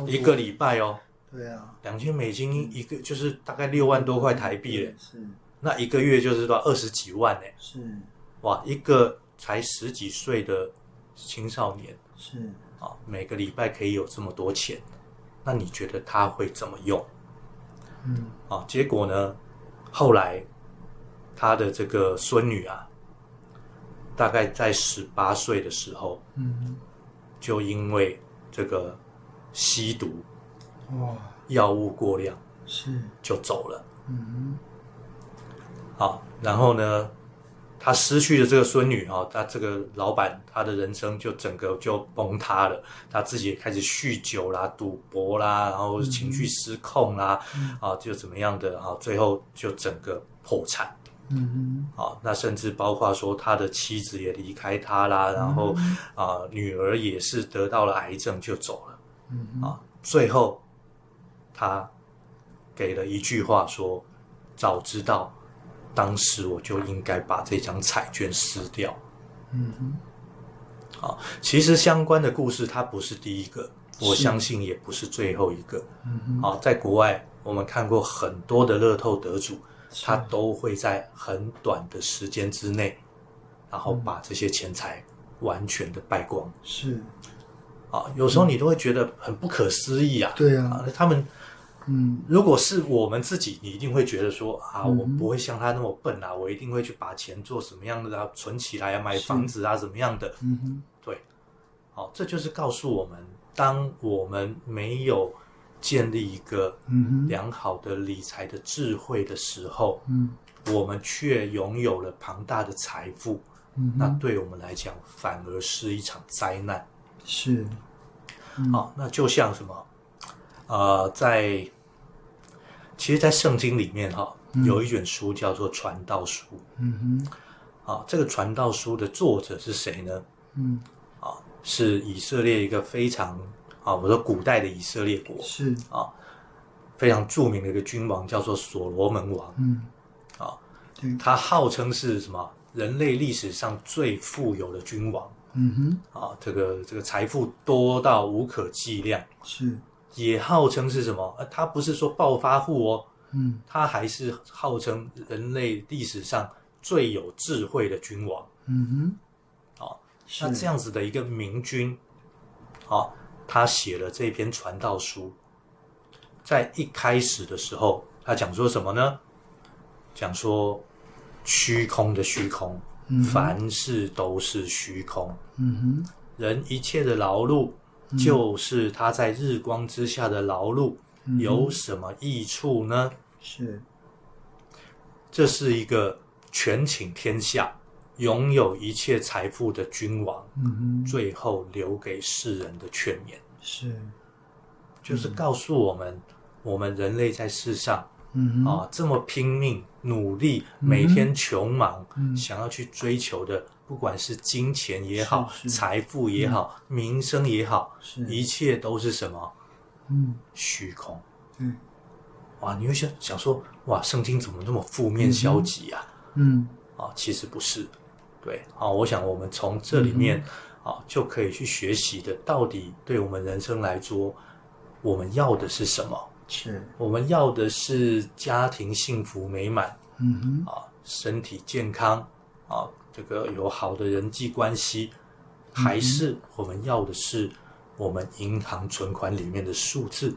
一个礼拜哦。 对啊 ，$2000一个就是大概6万多块台币嘞。 是。 那一个月就是到20几万嘞。 是。 哇，一个才10几岁的青少年， 是啊，每个礼拜可以有这么多钱，那你觉得他会怎么用？结果呢，后来他的这个孙女啊，大概在18岁的时候，就因为这个吸毒，药物过量，就走了。好，然后呢，他失去了这个孙女他这个老板他的人生就整个就崩塌了，他自己也开始酗酒啦、赌博啦，然后情绪失控啦，就怎么样的最后就整个破产。那甚至包括说他的妻子也离开他啦，然后女儿也是得到了癌症就走了。最后他给了一句话说：早知道当时我就应该把这张彩券撕掉。其实相关的故事它不是第一个，我相信也不是最后一个。在国外我们看过很多的乐透得主，他都会在很短的时间之内，然后把这些钱财完全的败光。 是有时候你都会觉得很不可思议啊。 对啊， 他们如果是我们自己，你一定会觉得说我不会像他那么笨啊，我一定会去把钱做什么样的存起来买房子怎么样的。对，这就是告诉我们，当我们没有建立一个良好的理财的智慧的时候，我们却拥有了庞大的财富，那对我们来讲反而是一场灾难。 是， 那就像什么其实在圣经里面有一卷书叫做传道书。这个传道书的作者是谁呢？是以色列一个非常我说古代的以色列国， 是非常著名的一个君王叫做所罗门王。他号称是什么人类历史上最富有的君王。这个财富多到无可计量。 是， 也号称是什么？他不是说暴发户哦，他还是号称人类历史上最有智慧的君王。那这样子的一个明君，他写了这篇传道书，在一开始的时候，他讲说什么呢？讲说虚空的虚空，凡事都是虚空。人一切的劳碌，就是他在日光之下的劳碌，有什么益处呢？ 是， 这是一个权倾天下、拥有一切财富的君王，最后留给世人的劝勉。 是， 就是告诉我们，我们人类在世上这么拼命努力，每天穷忙，想要去追求的，不管是金钱也好，财富也好，名声也好，一切都是什么？虚空。你会想说，哇，圣经怎么那么负面消极啊？其实不是。对，我想我们从这里面就可以去学习的，到底对我们人生来说，我们要的是什么？我们要的是家庭幸福美满，身体健康，这个有好的人际关系，还是我们要的是我们银行存款里面的数字？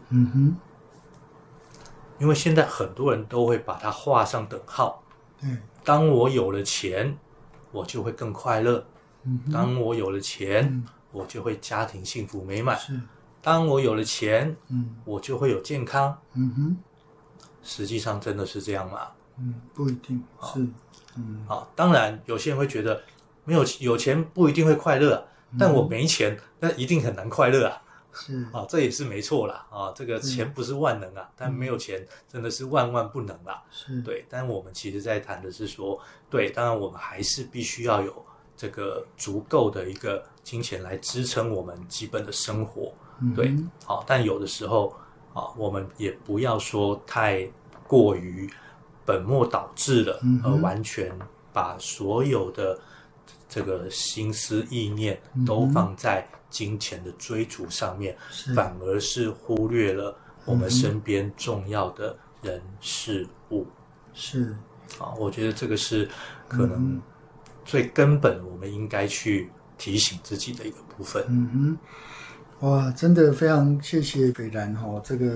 因为现在很多人都会把它画上等号。当我有了钱，我就会更快乐。当我有了钱，我就会家庭幸福美满。当我有了钱，我就会有健康。实际上真的是这样吗？ 不一定是。 当然有些人会觉得有钱不一定会快乐，但我没钱那一定很难快乐啊。这也是没错啦。这个钱不是万能啊，但没有钱真的是万万不能啦。对，但我们其实在谈的是说，对，当然我们还是必须要有这个足够的一个金钱来支撑我们基本的生活。对，但有的时候我们也不要说太过于本末倒置了，完全把所有的这个心思意念都放在金钱的追逐上面，反而是忽略了我们身边重要的人事物。 是啊，我觉得这个是可能最根本我们应该去提醒自己的一个部分。 哇，真的非常谢谢斐然这个